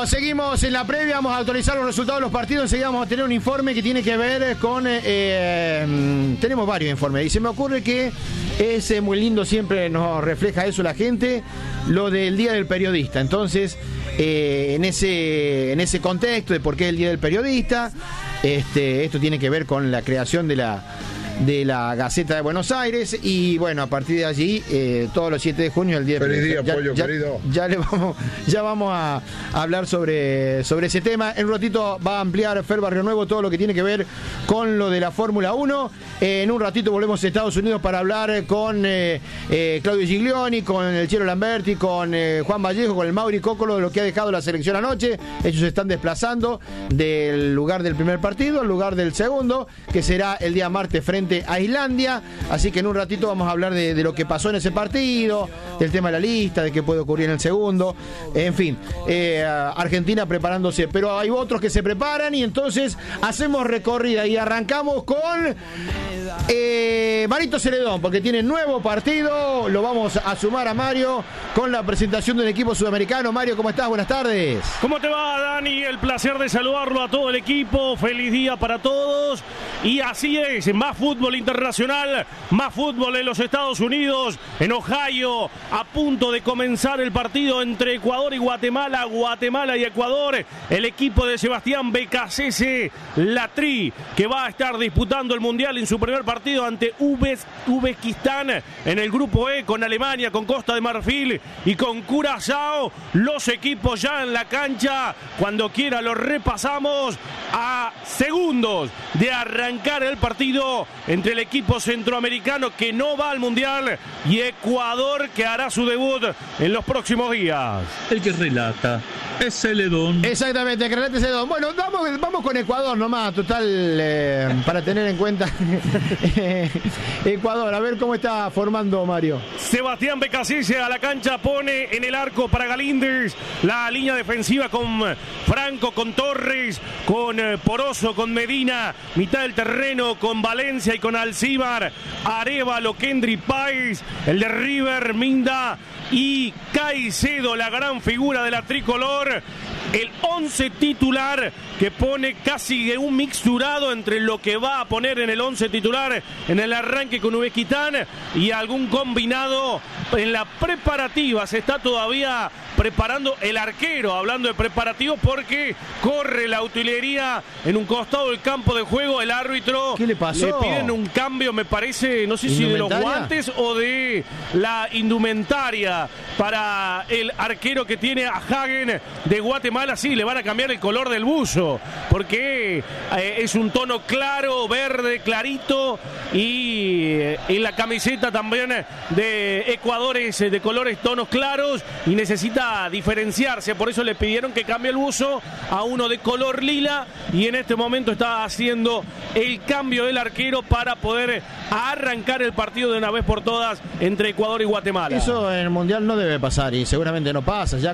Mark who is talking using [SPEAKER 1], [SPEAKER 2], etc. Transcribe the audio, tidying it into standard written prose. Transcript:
[SPEAKER 1] Bueno, seguimos en la previa, vamos a actualizar los resultados de los partidos, enseguida vamos a tener un informe que tiene que ver con... tenemos varios informes y se me ocurre que es muy lindo, siempre nos refleja eso la gente, lo del Día del Periodista. Entonces, en ese contexto de por qué el Día del Periodista, esto tiene que ver con la creación de la Gaceta de Buenos Aires y bueno, a partir de allí todos los 7 de junio el día
[SPEAKER 2] feliz día, pollo querido.
[SPEAKER 1] Ya vamos a hablar sobre ese tema. En un ratito va a ampliar Fer Barrio Nuevo todo lo que tiene que ver con lo de la Fórmula 1. En un ratito volvemos a Estados Unidos para hablar con Claudio Giglioni, con el Chelo Lamberti, con Juan Vallejo, con el Mauri Cócolo, de lo que ha dejado la selección anoche. Ellos se están desplazando del lugar del primer partido al lugar del segundo, que será el día martes frente a Islandia, así que en un ratito vamos a hablar de lo que pasó en ese partido, del tema de la lista, de qué puede ocurrir en el segundo, en fin, Argentina preparándose, pero hay otros que se preparan y entonces hacemos recorrida y arrancamos con Marito Celedón, porque tiene nuevo partido, lo vamos a sumar a Mario con la presentación del equipo sudamericano. Mario, ¿cómo estás? Buenas tardes.
[SPEAKER 3] ¿Cómo te va, Dani? El placer de saludarlo a todo el equipo, feliz día para todos, y así es, más fútbol internacional, más fútbol en los Estados Unidos, en Ohio, a punto de comenzar el partido entre Ecuador y Guatemala, Guatemala y Ecuador, el equipo de Sebastián Becasese, la Tri, que va a estar disputando el Mundial en su primer partido ante Uzbekistán en el grupo E, con Alemania, con Costa de Marfil y con Curazao. Los equipos ya en la cancha, cuando quiera lo repasamos, a segundos de arrancar el partido entre el equipo centroamericano que no va al Mundial y Ecuador, que hará su debut en los próximos días.
[SPEAKER 4] El que relata es Celedón.
[SPEAKER 1] Exactamente, que relate Celedón. Bueno, vamos con Ecuador nomás, total, para tener en cuenta Ecuador, a ver cómo está formando Mario.
[SPEAKER 3] Sebastián Becasese a la cancha, pone en el arco para Galíndez, la línea defensiva con Franco, con Torres, con Poroso, con Medina, mitad del terreno con Valencia y con Alcíbar, Arévalo, Kendry Páez, el de River, Minda y Caicedo, la gran figura de la tricolor. El 11 titular que pone casi un mixturado entre lo que va a poner en el 11 titular en el arranque con Uzbekistán y algún combinado en la preparativa. Se está todavía preparando el arquero, hablando de preparativos, porque corre la utilería en un costado del campo de juego. El árbitro,
[SPEAKER 1] ¿qué le pasó?
[SPEAKER 3] Le piden un cambio, me parece, no sé si de los guantes o de la indumentaria para el arquero que tiene a Hagen de Guatemala. Sí, le van a cambiar el color del buzo, porque es un tono claro, verde, clarito, y en la camiseta también de Ecuador es de colores, tonos claros, y necesita diferenciarse. Por eso le pidieron que cambie el buzo a uno de color lila, y en este momento está haciendo el cambio del arquero para poder arrancar el partido de una vez por todas entre Ecuador y Guatemala.
[SPEAKER 1] Eso en el Mundial no debe pasar y seguramente no pasa. Ya